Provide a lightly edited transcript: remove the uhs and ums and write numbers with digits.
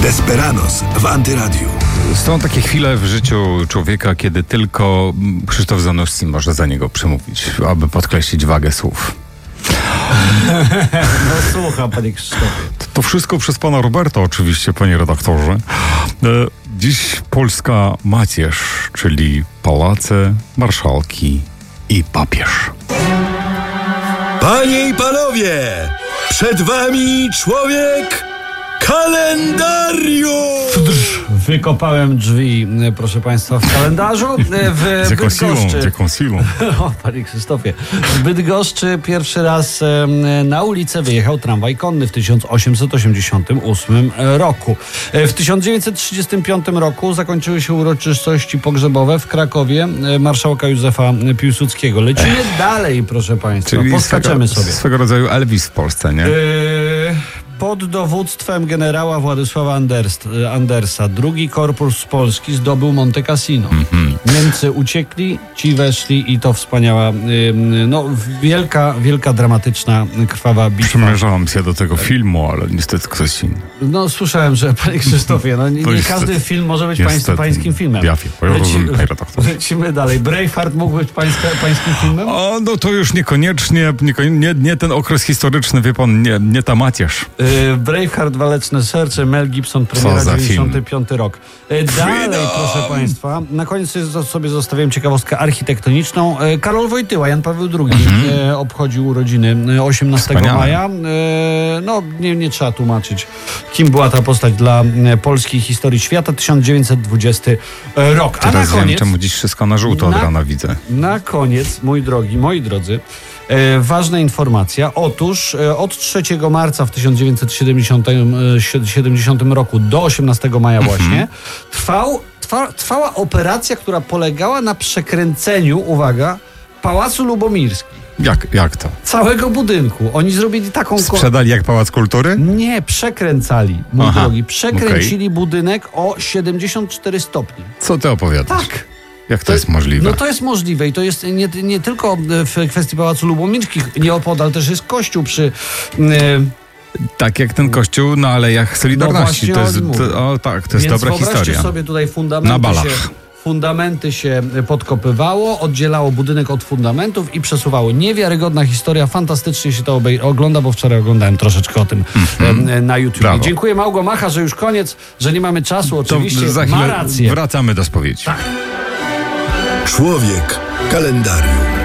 Desperados w Antyradiu. Są takie chwile w życiu człowieka, kiedy tylko Krzysztof Zanussi może za niego przemówić, aby podkreślić wagę słów. No słucham, panie Krzysztofie. To wszystko przez pana Roberta oczywiście, panie redaktorze. Dziś polska macierz, czyli pałace, marszałki i papież. Panie i panowie, przed wami człowiek kalendarium! Wykopałem drzwi, proszę państwa, w kalendarzu. W Bydgoszczy. O, panie Krzysztofie. W Bydgoszczy pierwszy raz na ulicę wyjechał tramwaj konny w 1888 roku. W 1935 roku zakończyły się uroczystości pogrzebowe w Krakowie marszałka Józefa Piłsudskiego. Lecimy dalej, proszę państwa. Czyli poskaczemy sobie. Swego rodzaju Elvis w Polsce, nie? Pod dowództwem generała Władysława Andersa drugi korpus polski zdobył Monte Cassino. Niemcy uciekli, ci weszli i to wspaniała, wielka, dramatyczna, krwawa bitwa. Przymierzałem się do tego filmu, ale niestety ktoś inny. No słyszałem, że panie Krzysztofie, nie każdy film może być pańskim filmem. Ja rozumiem, panie redaktor. Lecimy dalej. Braveheart mógł być pańskim filmem? O, no to już niekoniecznie, nie ten okres historyczny, wie pan, nie ta macierz. Braveheart, Waleczne Serce, Mel Gibson, premiera 95 rok. Dalej, proszę państwa, na koniec sobie zostawiam ciekawostkę architektoniczną. Karol Wojtyła, Jan Paweł II obchodził urodziny 18 maja. Nie trzeba tłumaczyć, kim była ta postać dla polskiej historii świata. 1920 rok. Teraz na koniec, wiem, czemu dziś wszystko na żółto od rana widzę. Na koniec, moi drodzy, ważna informacja. Otóż od 3 marca w 1970 roku do 18 maja właśnie trwała operacja, która polegała na przekręceniu, uwaga, Pałacu Lubomirskich. Jak to? Całego budynku. Oni zrobili taką... Sprzedali jak Pałac Kultury? Nie, przekręcali, mój drogi. Przekręcili budynek o 74 stopnie. Co ty opowiadasz? Tak. Jak to jest możliwe? No to jest możliwe i to jest nie tylko w kwestii Pałacu Lubomirskich. Nieopodal też jest kościół przy... Tak jak ten kościół na Alejach Solidarności. To jest dobra historia. Wyobraźcie sobie tutaj fundamenty się podkopywało, oddzielało budynek od fundamentów i przesuwało. Niewiarygodna historia, fantastycznie się to ogląda, bo wczoraj oglądałem troszeczkę o tym na YouTube. Brawo. Dziękuję Małgo Macha, że już koniec, że nie mamy czasu, oczywiście to za chwilę ma rację. Wracamy do spowiedzi. Tak. Człowiek kalendarium.